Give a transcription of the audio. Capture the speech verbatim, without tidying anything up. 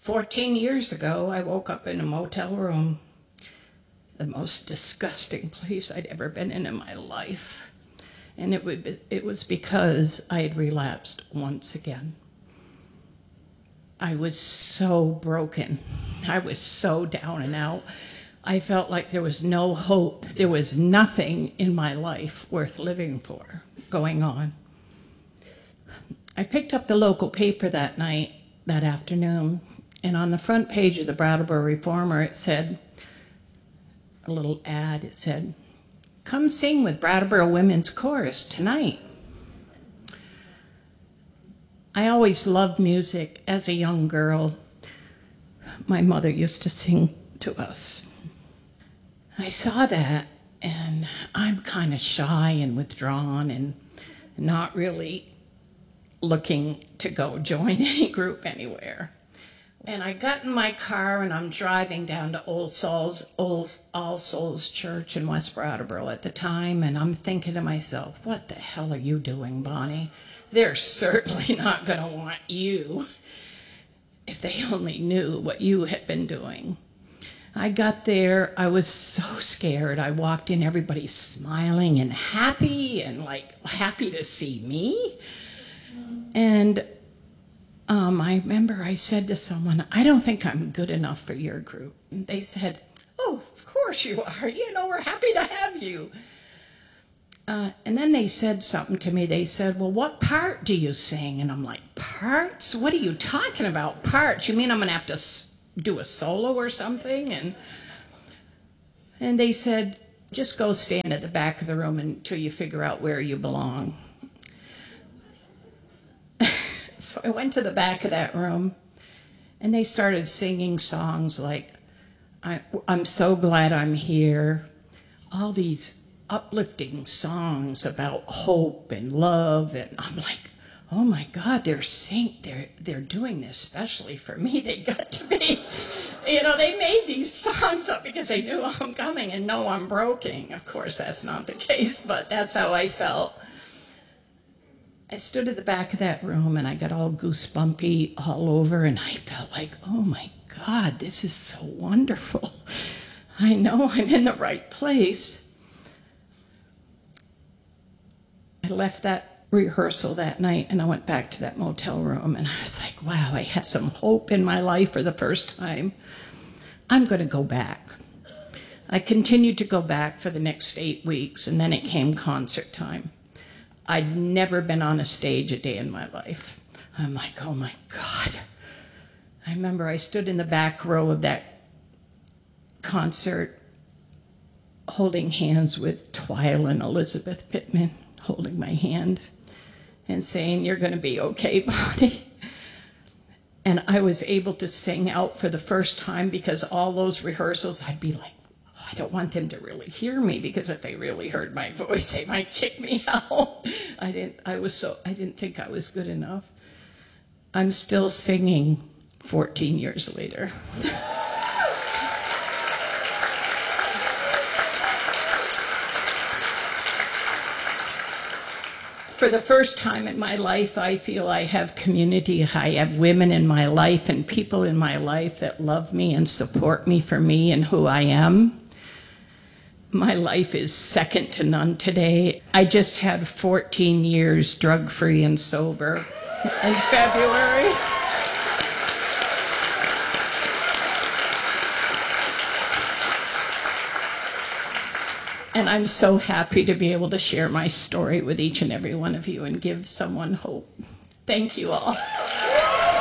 fourteen years ago, I woke up in a motel room, the most disgusting place I'd ever been in in my life. And it, would be, it was because I had relapsed once again. I was so broken. I was so down and out. I felt like there was no hope. There was nothing in my life worth living for going on. I picked up the local paper that night, that afternoon, and on the front page of the Brattleboro Reformer, it said, a little ad, it said, "Come sing with Brattleboro Women's Chorus tonight." I always loved music as a young girl. My mother used to sing to us. I saw that, and I'm kind of shy and withdrawn and not really looking to go join any group anywhere. And I got in my car, and I'm driving down to Old Souls, Old All Souls Church in West Brattleboro at the time, and I'm thinking to myself, what the hell are you doing, Bonnie? They're certainly not going to want you if they only knew what you had been doing. I got there, I was so scared. I walked in, everybody's smiling and happy and like happy to see me. And um, I remember I said to someone, "I don't think I'm good enough for your group." And they said, "Oh, of course you are. You know, we're happy to have you." Uh, and then they said something to me. They said, "Well, what part do you sing?" And I'm like, "Parts? What are you talking about, parts? You mean I'm going to have to s- do a solo or something?" And and they said, "Just go stand at the back of the room until you figure out where you belong." So I went to the back of that room, and they started singing songs like, I, I'm so glad I'm here, all these uplifting songs about hope and love, and I'm like, oh my God, they're sing, they're they're doing this especially for me. They got to be, you know, they made these songs up because they knew I'm coming and know I'm broken. Of course, that's not the case, but that's how I felt. I stood at the back of that room, and I got all goosebumpy all over, and I felt like, oh my God, this is so wonderful. I know I'm in the right place. I left that rehearsal that night, and I went back to that motel room, and I was like, wow, I had some hope in my life for the first time. I'm going to go back. I continued to go back for the next eight weeks, and then it came concert time. I'd never been on a stage a day in my life. I'm like, oh my God. I remember I stood in the back row of that concert holding hands with Twyla and Elizabeth Pittman, holding my hand and saying, "You're going to be okay, Bonnie." And I was able to sing out for the first time, because all those rehearsals I'd be like, oh, I don't want them to really hear me, because if they really heard my voice, they might kick me out. I didn't, I was so, I didn't think I was good enough. I'm still singing fourteen years later. For the first time in my life, I feel I have community. I have women in my life and people in my life that love me and support me for me and who I am. My life is second to none today. I just had fourteen years drug-free and sober in February. And I'm so happy to be able to share my story with each and every one of you and give someone hope. Thank you all.